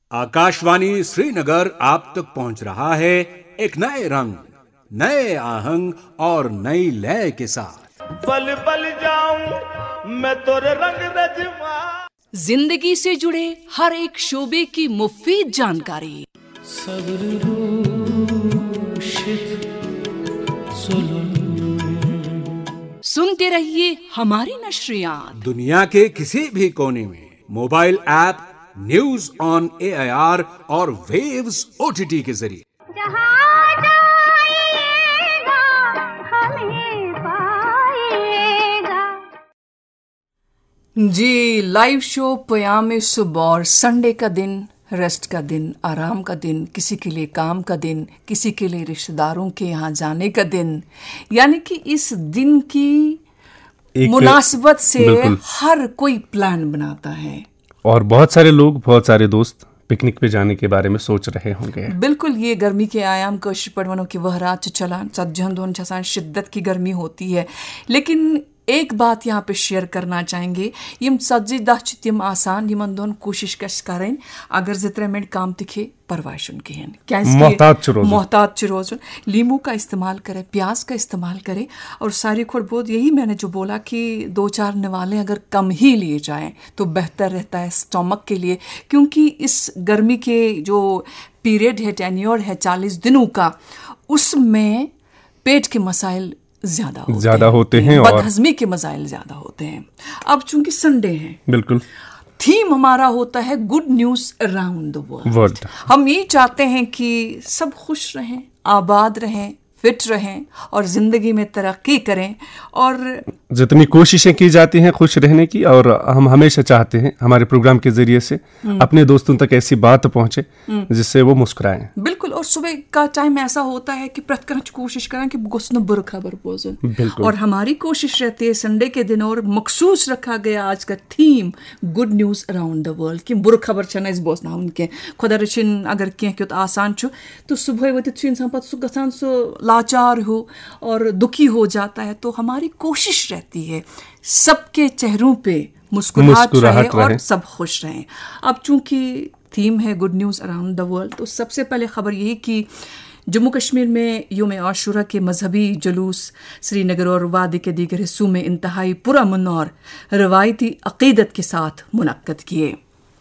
आकाशवाणी श्रीनगर आप तक पहुंच रहा है एक नए रंग, नए आहंग और नई लय के साथ। पल पल जाऊं मैं तोरे रंग रजवा। जिंदगी से जुड़े हर एक शोबे की मुफीद जानकारी, सुनते रहिए हमारी नशरियात। दुनिया के किसी भी कोने में mobile app news on AIR और वेव्स OTT के जरिए जहाँ जाइएगा हमें पाइएगा। जी, लाइव शो पयाम सुबह और संडे का दिन, रेस्ट का दिन, आराम का दिन, किसी के लिए काम का दिन, किसी के लिए रिश्तेदारों के यहाँ जाने का दिन, यानी कि इस दिन की मुनासिबत से हर कोई प्लान बनाता है और बहुत सारे लोग, बहुत सारे दोस्त पिकनिक पे जाने के बारे में सोच रहे होंगे। बिल्कुल, ये गर्मी के आयाम कश पड़वनों के वहरात चलान सज्जन दोन छसान शिद्दत की गर्मी होती है, लेकिन एक बात यहाँ पे शेयर करना चाहेंगे, यम सज्जी दह तिम आसान यमन दोन कोशिश कश करें अगर जितने मिनट काम तिखे परवाह के हैं, क्या मोहतात रोजन लींबू का इस्तेमाल करें, प्याज का इस्तेमाल करें, और सारी खोट बहुत यही मैंने जो बोला कि 2-4 निवाले अगर कम ही लिए जाएं तो बेहतर रहता है स्टमक के लिए, क्योंकि इस गर्मी के जो पीरियड है, टेन्योर है 40 दिनों का, उसमें पेट के मसाइल ज्यादा होते हैं और बदहजमी के मसाइल ज्यादा होते हैं। अब चूंकि संडे है, बिल्कुल थीम हमारा होता है good news around the world. हम ये चाहते हैं कि सब खुश रहें, आबाद रहें, फिट रहें और जिंदगी में तरक्की करें, और जितनी कोशिशें की जाती हैं खुश रहने की, और हम हमेशा चाहते हैं हमारे प्रोग्राम के जरिए से अपने दोस्तों तक ऐसी बात पहुंचे जिससे वो मुस्कुराएं। बिल्कुल, और सुबह का टाइम ऐसा होता है कि प्रत्येक कोशिश करें कि गुस्न बुर खबर पोजन, और हमारी कोशिश रहती है संडे के दिन, और मखसूस रखा गया आज का theme good news around the world कि बुर खबर छना इस बोसना उनके खुदा रचिन अगर क्या आसान छु तो सुबह वो इंसान पत गसान सो लाचार हो और दुखी हो जाता है, तो हमारी कोशिश रहती है सबके चेहरों पे मुस्कुराहट रहे और सब खुश रहें। अब चूंकि थीम है good news around the world, तो सबसे पहले खबर यही कि जम्मू कश्मीर में यौम आशूरा के मजहबी जुलूस श्रीनगर और वादी के दीगर हिस्सों में इंतहाई पुरअमन और रवायती अकीदत के साथ मुनक्कद किए,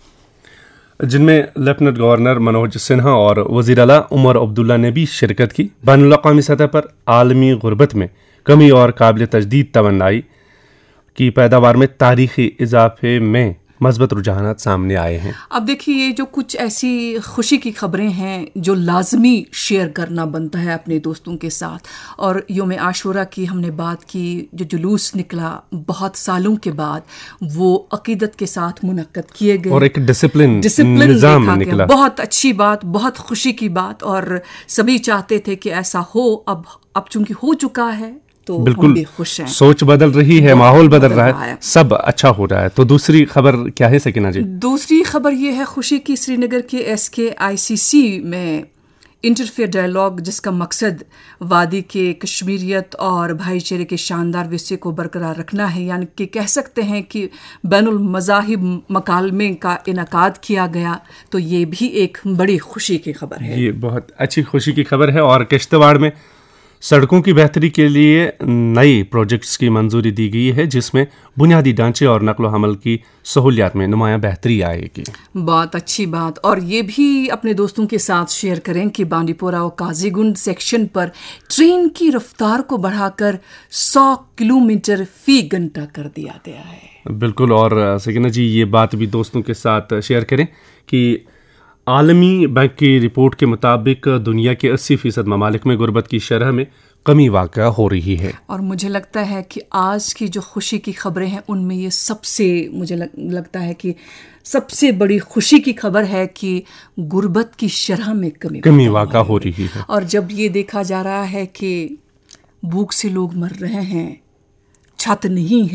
जिनमें लेफ्टिनेंट गवर्नर मनोज सिन्हा और वज़ीर आला उमर अब्दुल्ला ने भी शिरकत की। बैनुल अक़वामी सतह पर आलमी गुर्बत में कमी और काबिल तजदीद तवन्नाई की पैदावार में तारीखी इजाफे में मज़बूत रुझानात सामने आए हैं। अब देखिए, ये जो कुछ ऐसी खुशी की खबरें हैं जो लाजमी शेयर करना बनता है अपने दोस्तों के साथ, और यौम आशूरा की हमने बात की, जो जुलूस निकला बहुत सालों के बाद, वो अकीदत के साथ मुनक्कद किए गए और एक डिसिप्लिन निज़ाम निकला। बहुत अच्छी बात, बहुत खुशी की बात, और सभी चाहते थे कि ऐसा हो। अब चूंकि हो चुका है तो बिल्कुल खुश हैं, सोच बदल रही है, माहौल बदल रहा है, सब अच्छा हो रहा है। तो दूसरी खबर क्या है सकीना जी? दूसरी खबर ये है खुशी की, श्रीनगर के SKICC में इंटरफेयर डायलॉग, जिसका मकसद वादी के कश्मीरियत और भाईचारे के शानदार विषय को बरकरार रखना है, यानी कि कह सकते हैं कि बैनुल मज़ाहिब मकालमे का इनकाद किया गया, तो ये भी एक बड़ी खुशी की खबर है। ये बहुत अच्छी खुशी की खबर है। और किश्तवाड़ में सड़कों की बेहतरी के लिए नए प्रोजेक्ट्स की मंजूरी दी गई है, जिसमें बुनियादी ढांचे और नकलो हमल की सहूलियात में नुमाया बेहतरी आएगी। बहुत अच्छी बात। और ये भी अपने दोस्तों के साथ शेयर करें कि बांडीपोरा और काजीगुंड सेक्शन पर ट्रेन की रफ्तार को बढ़ाकर 100 किलोमीटर फी घंटा कर दिया गया है। बिल्कुल, और सकीना जी ये बात भी दोस्तों के साथ शेयर करें कि आलमी बैंक की रिपोर्ट के मुताबिक दुनिया के 80% ममालिक में गुर्बत की शरह में कमी वाक़या हो रही है। और मुझे लगता है कि आज की जो खुशी की खबरें हैं उनमें ये सबसे मुझे लगता है कि सबसे बड़ी खुशी की खबर है कि गुर्बत की शरह में कमी वाक़या हो रही है। और जब ये देखा जा रहा है कि भूख से लोग मर रहे हैं, छत नहीं है,